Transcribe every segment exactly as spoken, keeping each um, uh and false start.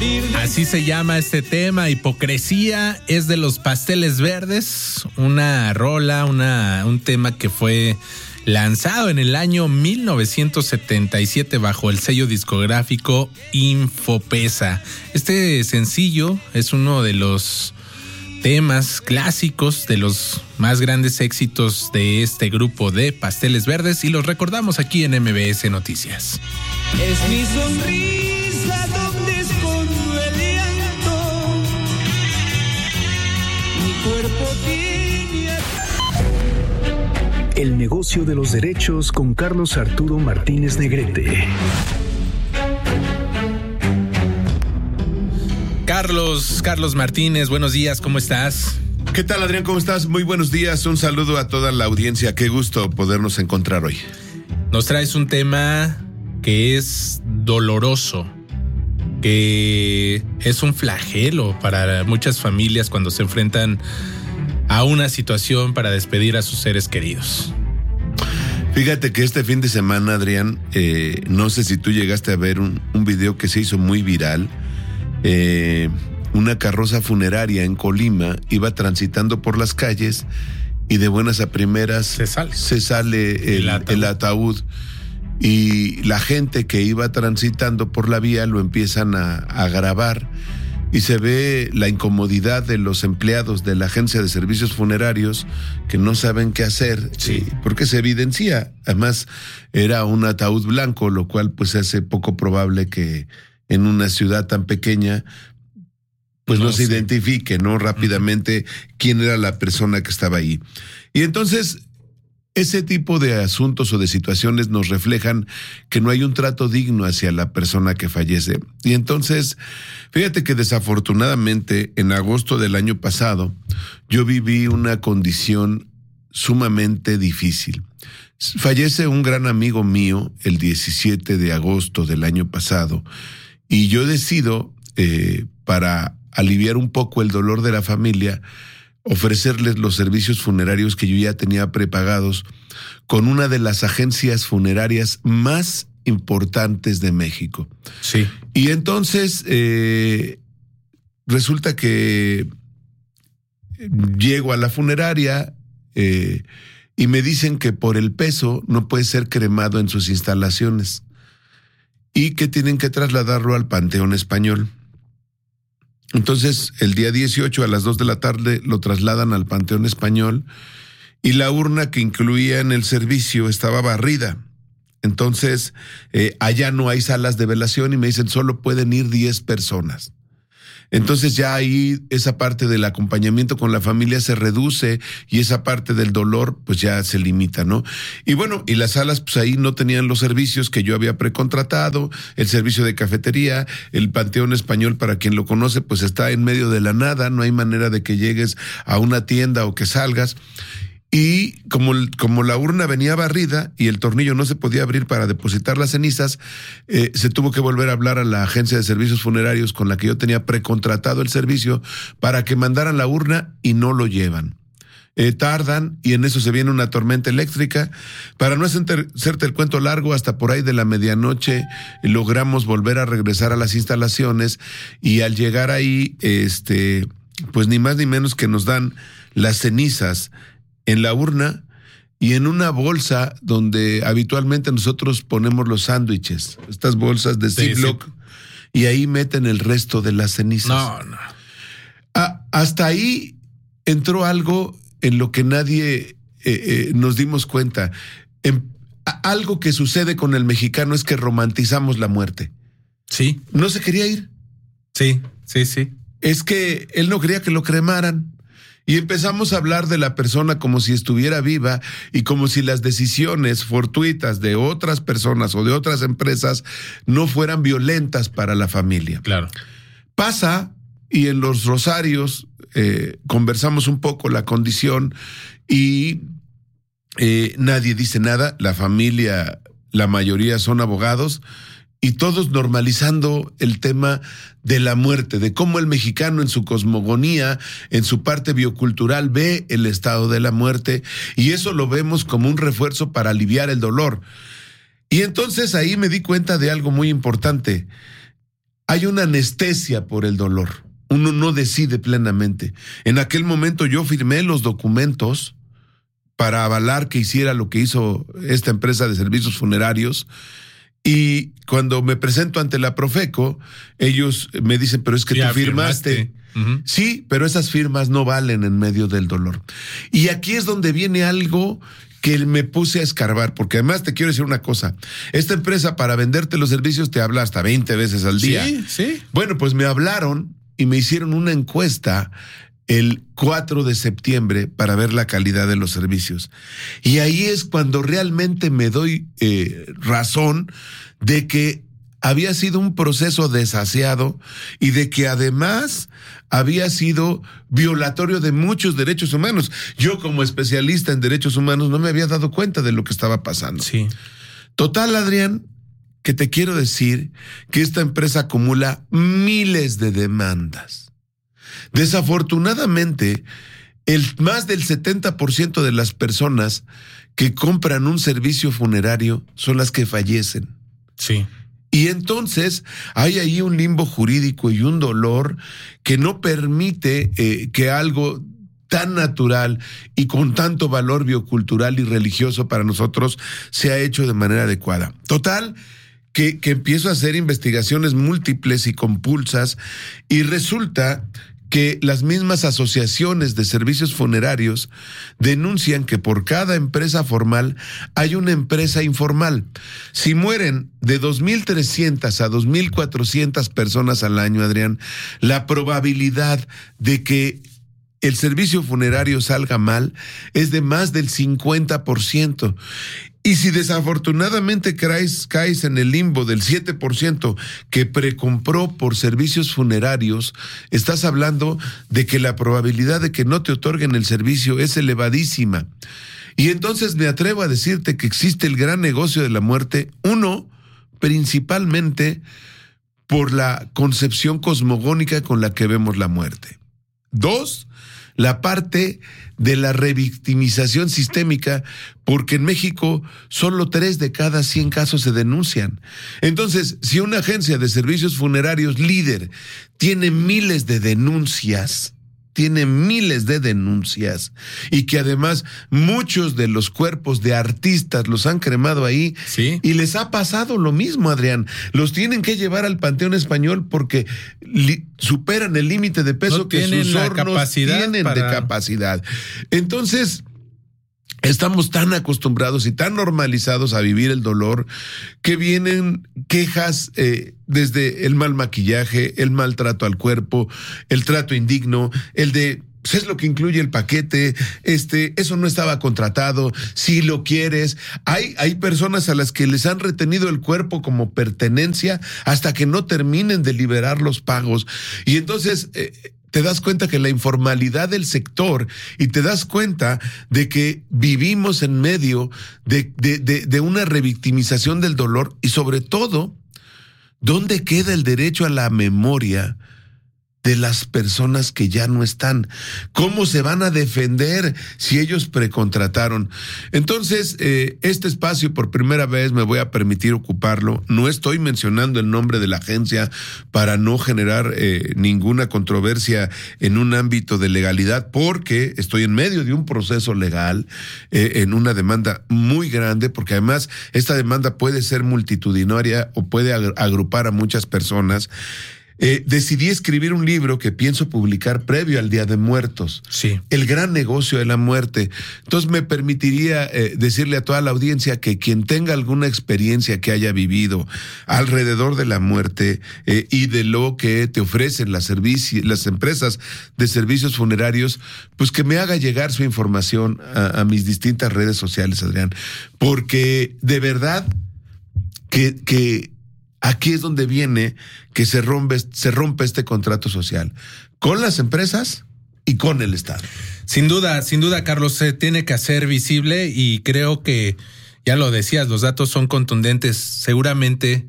Así se llama este tema, Hipocresía, es de los Pasteles Verdes, una rola, una, un tema que fue lanzado en el año mil novecientos setenta y siete bajo el sello discográfico Infopesa. Este sencillo es uno de los temas clásicos, de los más grandes éxitos de este grupo de Pasteles Verdes, y los recordamos aquí en M B S Noticias. Es mi sonrisa donde escondo el llanto, mi cuerpo tiene... El negocio de los derechos con Carlos Arturo Martínez Negrete. Carlos, Carlos Martínez, buenos días, ¿cómo estás? ¿Qué tal, Adrián? ¿Cómo estás? Muy buenos días, un saludo a toda la audiencia, qué gusto podernos encontrar hoy. Nos traes un tema que es doloroso, que es un flagelo para muchas familias cuando se enfrentan a una situación para despedir a sus seres queridos. Fíjate que este fin de semana, Adrián, eh, no sé si tú llegaste a ver un, un video que se hizo muy viral. Eh, una carroza funeraria en Colima iba transitando por las calles y de buenas a primeras se sale, se sale el, el, ataúd. el ataúd y la gente que iba transitando por la vía lo empiezan a, a grabar y se ve la incomodidad de los empleados de la agencia de servicios funerarios que no saben qué hacer, sí. porque se evidencia, además era un ataúd blanco, lo cual pues hace poco probable que en una ciudad tan pequeña, pues no, no se sí. identifique, ¿no? Rápidamente uh-huh. quién era la persona que estaba ahí. Y entonces, ese tipo de asuntos o de situaciones nos reflejan que no hay un trato digno hacia la persona que fallece. Y entonces, fíjate que desafortunadamente, en agosto del año pasado, yo viví una condición sumamente difícil. Fallece un gran amigo mío el diecisiete de agosto del año pasado, y yo decido, eh, para aliviar un poco el dolor de la familia, ofrecerles los servicios funerarios que yo ya tenía prepagados con una de las agencias funerarias más importantes de México. Sí. Y entonces eh, resulta que llego a la funeraria eh, y me dicen que por el peso no puede ser cremado en sus instalaciones y que tienen que trasladarlo al Panteón Español. Entonces, el día dieciocho a las dos de la tarde lo trasladan al Panteón Español y la urna que incluía en el servicio estaba barrida. Entonces, eh, allá no hay salas de velación y me dicen solo pueden ir diez personas. Entonces ya ahí esa parte del acompañamiento con la familia se reduce y esa parte del dolor pues ya se limita, ¿no? Y bueno, y las salas pues ahí no tenían los servicios que yo había precontratado, el servicio de cafetería, el Panteón Español, para quien lo conoce, pues está en medio de la nada, no hay manera de que llegues a una tienda o que salgas. Y como, como la urna venía barrida y el tornillo no se podía abrir para depositar las cenizas, eh, se tuvo que volver a hablar a la agencia de servicios funerarios con la que yo tenía precontratado el servicio para que mandaran la urna y no lo llevan. Eh, tardan y en eso se viene una tormenta eléctrica. Para no hacerte el cuento largo, hasta por ahí de la medianoche logramos volver a regresar a las instalaciones y al llegar ahí, este, pues ni más ni menos que nos dan las cenizas en la urna y en una bolsa donde habitualmente nosotros ponemos los sándwiches, estas bolsas de Ziploc, sí, sí. y ahí meten el resto de las cenizas. No, no. Ah, hasta ahí entró algo en lo que nadie eh, eh, nos dimos cuenta. En, a, algo que sucede con el mexicano es que romantizamos la muerte. Sí. No se quería ir. Sí, sí, sí. Es que él no quería que lo cremaran. Y empezamos a hablar de la persona como si estuviera viva y como si las decisiones fortuitas de otras personas o de otras empresas no fueran violentas para la familia. Claro. Pasa y en los rosarios eh, conversamos un poco la condición y eh, nadie dice nada. La familia, la mayoría son abogados. Y todos normalizando el tema de la muerte, de cómo el mexicano en su cosmogonía, en su parte biocultural, ve el estado de la muerte, y eso lo vemos como un refuerzo para aliviar el dolor. Y entonces ahí me di cuenta de algo muy importante. hay una anestesia por el dolor. Uno no decide plenamente. En aquel momento yo firmé los documentos para avalar que hiciera lo que hizo esta empresa de servicios funerarios. Y cuando me presento ante la Profeco, ellos me dicen, pero es que ya tú firmaste. firmaste. Uh-huh. Sí, pero esas firmas no valen en medio del dolor. Y aquí es donde viene algo que me puse a escarbar, porque además te quiero decir una cosa. Esta empresa para venderte los servicios te habla hasta veinte veces al día. Sí, sí. Bueno, pues me hablaron y me hicieron una encuesta el cuatro de septiembre para ver la calidad de los servicios. Y ahí es cuando realmente me doy eh, razón de que había sido un proceso desasiado y de que además había sido violatorio de muchos derechos humanos. Yo, como especialista en derechos humanos, no me había dado cuenta de lo que estaba pasando. Sí. Total, Adrián, que te quiero decir que esta empresa acumula miles de demandas. Desafortunadamente, el más del setenta por ciento de las personas que compran un servicio funerario son las que fallecen. Sí. Y entonces hay ahí un limbo jurídico y un dolor que no permite eh, que algo tan natural y con tanto valor biocultural y religioso para nosotros sea hecho de manera adecuada. Total, que, que empiezo a hacer investigaciones múltiples y compulsas y resulta que las mismas asociaciones de servicios funerarios denuncian que por cada empresa formal hay una empresa informal. Si mueren de dos mil trescientas a dos mil cuatrocientas personas al año, Adrián, la probabilidad de que el servicio funerario salga mal es de más del cincuenta por ciento. Y si desafortunadamente caes, caes en el limbo del siete por ciento que precompró por servicios funerarios, estás hablando de que la probabilidad de que no te otorguen el servicio es elevadísima. Y entonces me atrevo a decirte que existe el gran negocio de la muerte, uno, principalmente por la concepción cosmogónica con la que vemos la muerte. Dos, la parte de la revictimización sistémica, porque en México solo tres de cada cien casos se denuncian. Entonces, si una agencia de servicios funerarios líder tiene miles de denuncias, tiene miles de denuncias y que además muchos de los cuerpos de artistas los han cremado ahí, sí, y les ha pasado lo mismo, Adrián. Los tienen que llevar al Panteón Español porque li- superan el límite de peso no que sus la hornos capacidad tienen para... de capacidad. Entonces, estamos tan acostumbrados y tan normalizados a vivir el dolor que vienen quejas eh, desde el mal maquillaje, el maltrato al cuerpo, el trato indigno, el de pues es lo que incluye el paquete, este, eso no estaba contratado, si lo quieres. Hay, hay personas a las que les han retenido el cuerpo como pertenencia hasta que no terminen de liberar los pagos. Y entonces eh, te das cuenta que la informalidad del sector y te das cuenta de que vivimos en medio de, de, de, de una revictimización del dolor y sobre todo, ¿dónde queda el derecho a la memoria de las personas que ya no están? ¿Cómo se van a defender si ellos precontrataron? Entonces, eh, este espacio por primera vez me voy a permitir ocuparlo. No estoy mencionando el nombre de la agencia para no generar eh, ninguna controversia en un ámbito de legalidad, porque estoy en medio de un proceso legal, eh, en una demanda muy grande, porque además esta demanda puede ser multitudinaria o puede ag- agrupar a muchas personas. Eh, decidí escribir un libro que pienso publicar previo al Día de Muertos. Sí. El gran negocio de la muerte. Entonces me permitiría eh, decirle a toda la audiencia que quien tenga alguna experiencia que haya vivido alrededor de la muerte eh, y de lo que te ofrecen las, servici- las empresas de servicios funerarios, pues que me haga llegar su información a, a mis distintas redes sociales, Adrián. Porque de verdad que... que aquí es donde viene que se rompe, se rompe este contrato social con las empresas y con el Estado. Sin duda, sin duda, Carlos, se tiene que hacer visible y creo que, ya lo decías, los datos son contundentes. Seguramente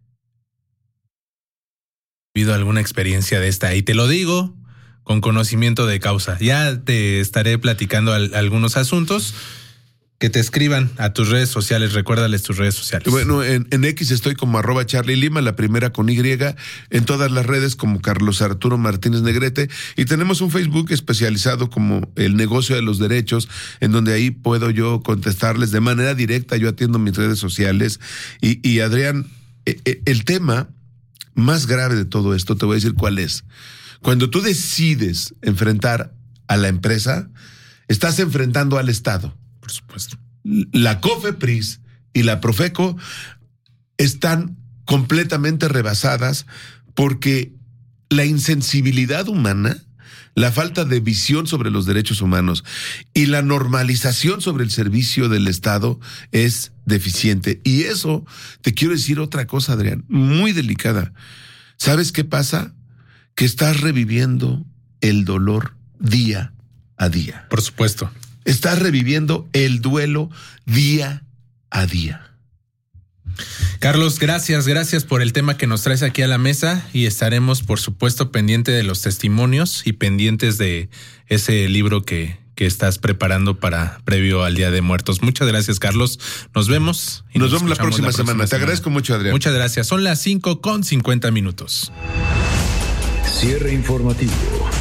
he vivido alguna experiencia de esta y te lo digo con conocimiento de causa. Ya te estaré platicando al, algunos asuntos. que te escriban a tus redes sociales, recuérdales tus redes sociales. Bueno, en, en X estoy como arroba Charlie Lima, la primera con Y, en todas las redes como Carlos Arturo Martínez Negrete, y tenemos un Facebook especializado como El Negocio de los Derechos, en donde ahí puedo yo contestarles de manera directa, yo atiendo mis redes sociales, y, y Adrián, el tema más grave de todo esto, te voy a decir cuál es. Cuando tú decides enfrentar a la empresa, estás enfrentando al Estado. Por supuesto. La COFEPRIS y la Profeco están completamente rebasadas porque la insensibilidad humana, la falta de visión sobre los derechos humanos y la normalización sobre el servicio del Estado es deficiente. Y eso, te quiero decir otra cosa, Adrián, muy delicada. ¿Sabes qué pasa? Que estás reviviendo el dolor día a día. Por supuesto. Estás reviviendo el duelo día a día. Carlos, gracias, gracias por el tema que nos traes aquí a la mesa y estaremos, por supuesto, pendientes de los testimonios y pendientes de ese libro que, que estás preparando para previo al Día de Muertos. Muchas gracias, Carlos. Nos vemos. Y nos, nos vemos la próxima, la próxima semana. semana. Te agradezco mucho, Adrián. Muchas gracias. Son las cinco con cincuenta minutos. Cierre informativo.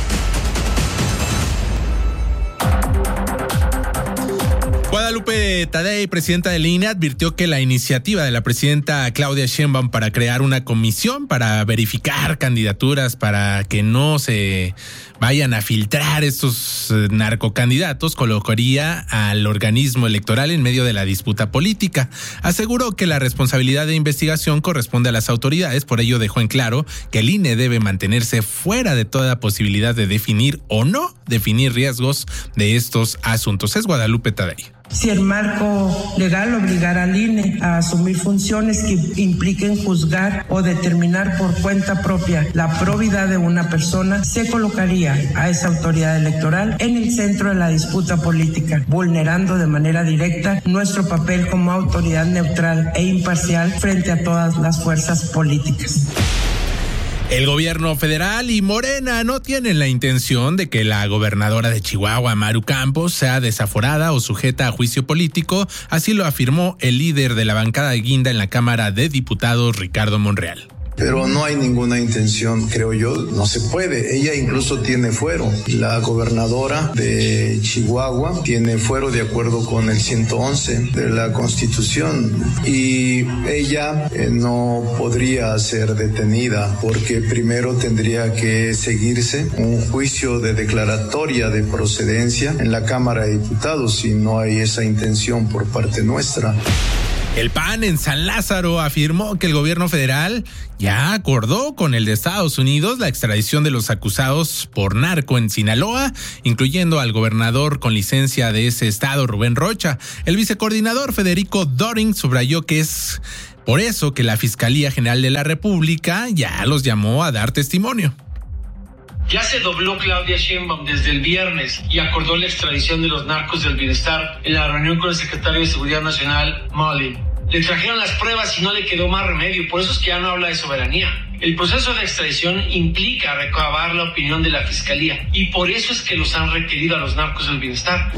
Guadalupe Tadei, presidenta del I N E, advirtió que la iniciativa de la presidenta Claudia Sheinbaum para crear una comisión para verificar candidaturas para que no se vayan a filtrar estos narcocandidatos colocaría al organismo electoral en medio de la disputa política. Aseguró que la responsabilidad de investigación corresponde a las autoridades, por ello dejó en claro que el I N E debe mantenerse fuera de toda posibilidad de definir o no definir riesgos de estos asuntos. Es Guadalupe Tadei. Si el marco legal obligara al I N E a asumir funciones que impliquen juzgar o determinar por cuenta propia la probidad de una persona, se colocaría a esa autoridad electoral en el centro de la disputa política, vulnerando de manera directa nuestro papel como autoridad neutral e imparcial frente a todas las fuerzas políticas. El gobierno federal y Morena no tienen la intención de que la gobernadora de Chihuahua, Maru Campos, sea desaforada o sujeta a juicio político, así lo afirmó el líder de la bancada de Guinda en la Cámara de Diputados, Ricardo Monreal. Pero no hay ninguna intención, creo yo, no se puede. Ella incluso tiene fuero. La gobernadora de Chihuahua tiene fuero de acuerdo con el ciento once de la Constitución y ella eh, no podría ser detenida porque primero tendría que seguirse un juicio de declaratoria de procedencia en la Cámara de Diputados y no hay esa intención por parte nuestra. El P A N en San Lázaro afirmó que el gobierno federal ya acordó con el de Estados Unidos la extradición de los acusados por narco en Sinaloa, incluyendo al gobernador con licencia de ese estado, Rubén Rocha. El vicecoordinador Federico Doring subrayó que es por eso que la Fiscalía General de la República ya los llamó a dar testimonio. Ya se dobló Claudia Sheinbaum desde el viernes y acordó la extradición de los narcos del bienestar en la reunión con el secretario de Seguridad Nacional, Mullin. Le trajeron las pruebas y no le quedó más remedio, por eso es que ya no habla de soberanía. El proceso de extradición implica recabar la opinión de la Fiscalía y por eso es que los han requerido a los narcos del bienestar.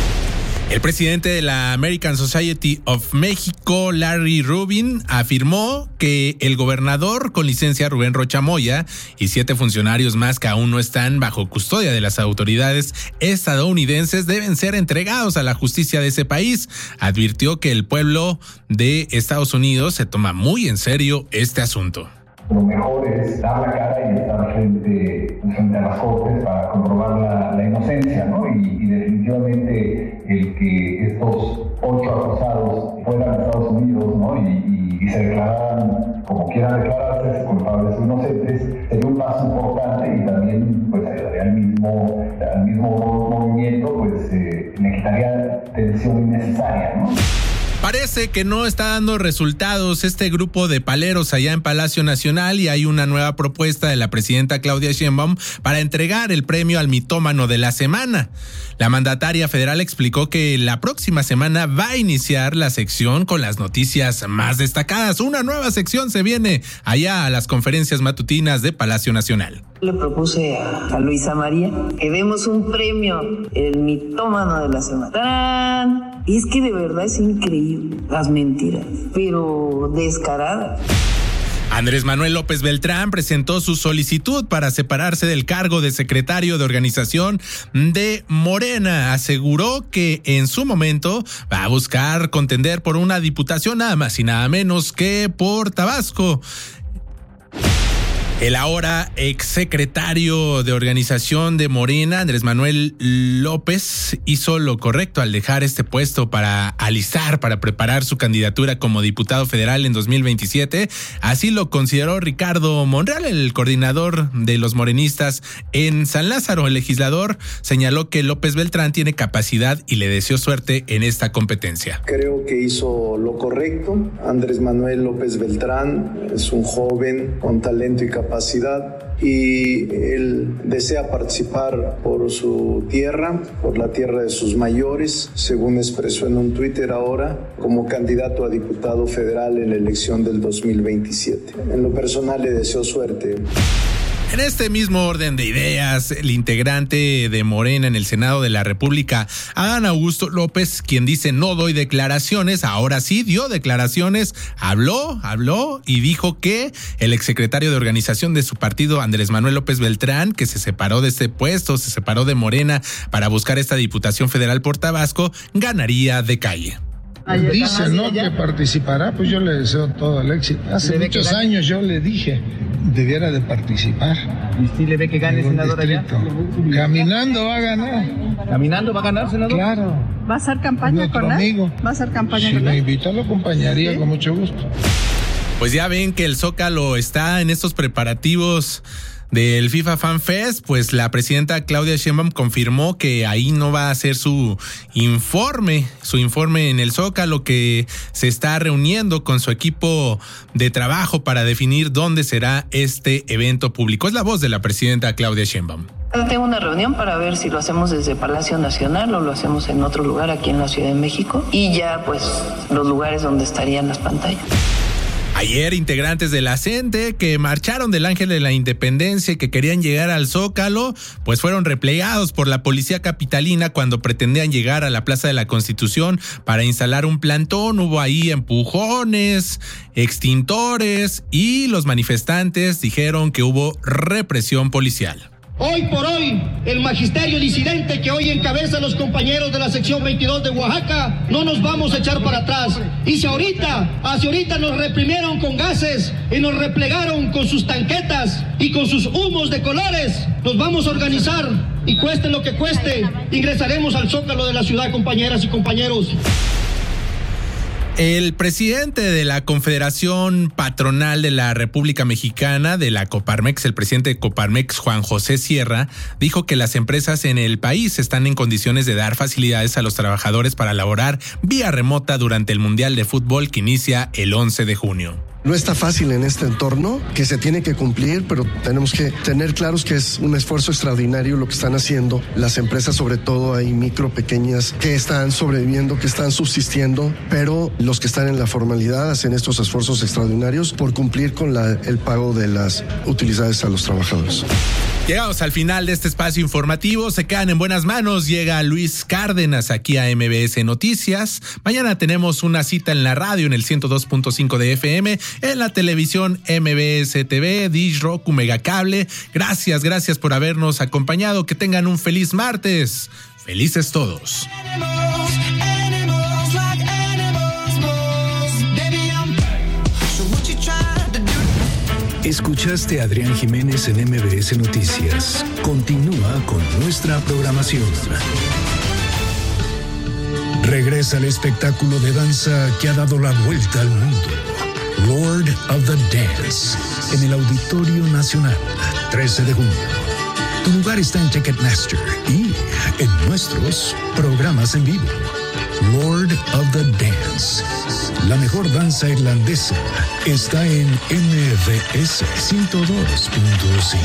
El presidente de la American Society of México, Larry Rubin, afirmó que el gobernador con licencia Rubén Rocha Moya y siete funcionarios más que aún no están bajo custodia de las autoridades estadounidenses deben ser entregados a la justicia de ese país. Advirtió que el pueblo de Estados Unidos se toma muy en serio este asunto. Lo mejor es dar la cara y estar frente, frente a las cortes para comprobar la, la inocencia, ¿no? Y, y definitivamente el que estos ocho acusados fueran de Estados Unidos, ¿no? Y, y, y se declararan, como quieran declararse, culpables o inocentes, sería un paso importante y también, pues, al mismo, al mismo movimiento, pues, eh, le quitaría tensión innecesaria, ¿no? Parece que no está dando resultados este grupo de paleros allá en Palacio Nacional y hay una nueva propuesta de la presidenta Claudia Sheinbaum para entregar el premio al mitómano de la semana. La mandataria federal explicó que la próxima semana va a iniciar la sección con las noticias más destacadas. Una nueva sección se viene allá a las conferencias matutinas de Palacio Nacional. Le propuse a, a Luisa María que demos un premio, el mitómano de la semana. ¡Tarán! Y es que de verdad es increíble las mentiras, pero descaradas. Andrés Manuel López Beltrán presentó su solicitud para separarse del cargo de secretario de organización de Morena. Aseguró que en su momento va a buscar contender por una diputación nada más y nada menos que por Tabasco. El ahora exsecretario de organización de Morena, Andrés Manuel López, hizo lo correcto al dejar este puesto para alistar, para preparar su candidatura como diputado federal en dos mil veintisiete. Así lo consideró Ricardo Monreal, el coordinador de los morenistas en San Lázaro. El legislador señaló que López Beltrán tiene capacidad y le deseó suerte en esta competencia. Creo que hizo lo correcto. Andrés Manuel López Beltrán es un joven con talento y capacidad. capacidad y él desea participar por su tierra, por la tierra de sus mayores, según expresó en un Twitter ahora, como candidato a diputado federal en la elección del dos mil veintisiete. En lo personal le deseo suerte. En este mismo orden de ideas, el integrante de Morena en el Senado de la República, Adán Augusto López, quien dice no doy declaraciones, ahora sí dio declaraciones, habló, habló y dijo que el exsecretario de organización de su partido, Andrés Manuel López Beltrán, que se separó de este puesto, se separó de Morena para buscar esta diputación federal por Tabasco, ganaría de calle. Dice, ¿no?, que participará, pues yo le deseo todo el éxito. Hace muchos años yo le dije, debiera de participar. ¿Y si le ve que gane, senador, allá? Caminando va a ganar. ¿Caminando va a ganar, senador? Claro. ¿Va a hacer campaña con él? ¿Va a hacer campaña si con él? Si me invitó, lo acompañaría, ¿sí?, con mucho gusto. Pues ya ven que el Zócalo está en estos preparativos del FIFA Fan Fest. Pues la presidenta Claudia Sheinbaum confirmó que ahí no va a hacer su informe, su informe en el Zócalo, que se está reuniendo con su equipo de trabajo para definir dónde será este evento público. Es la voz de la presidenta Claudia Sheinbaum. Tengo una reunión para ver si lo hacemos desde Palacio Nacional o lo hacemos en otro lugar aquí en la Ciudad de México y ya pues los lugares donde estarían las pantallas. Ayer, integrantes de la C E N T E que marcharon del Ángel de la Independencia y que querían llegar al Zócalo, pues fueron replegados por la policía capitalina cuando pretendían llegar a la Plaza de la Constitución para instalar un plantón. Hubo ahí empujones, extintores y los manifestantes dijeron que hubo represión policial. Hoy por hoy, el magisterio disidente que hoy encabeza los compañeros de la sección veintidós de Oaxaca, no nos vamos a echar para atrás. Y si ahorita, hacia ahorita nos reprimieron con gases y nos replegaron con sus tanquetas y con sus humos de colores, nos vamos a organizar y cueste lo que cueste, ingresaremos al Zócalo de la ciudad, compañeras y compañeros. El presidente de la Confederación Patronal de la República Mexicana, de la Coparmex, el presidente de Coparmex, Juan José Sierra, dijo que las empresas en el país están en condiciones de dar facilidades a los trabajadores para laborar vía remota durante el Mundial de Fútbol que inicia el once de junio. No está fácil en este entorno, que se tiene que cumplir, pero tenemos que tener claros que es un esfuerzo extraordinario lo que están haciendo las empresas, sobre todo hay micro, pequeñas, que están sobreviviendo, que están subsistiendo, pero los que están en la formalidad hacen estos esfuerzos extraordinarios por cumplir con la, el pago de las utilidades a los trabajadores. Llegamos al final de este espacio informativo, se quedan en buenas manos, llega Luis Cárdenas aquí a M B S Noticias. Mañana tenemos una cita en la radio en el ciento dos punto cinco de F M, en la televisión M B S T V, Dish, Roku, Megacable. Gracias, gracias por habernos acompañado, que tengan un feliz martes. Felices todos. Escuchaste a Adrián Jiménez en M B S Noticias. Continúa con nuestra programación. Regresa el espectáculo de danza que ha dado la vuelta al mundo. Lord of the Dance, en el Auditorio Nacional, trece de junio. Tu lugar está en Ticketmaster y en nuestros programas en vivo. Lord of the Dance, la mejor danza irlandesa, está en M B S ciento dos punto cinco.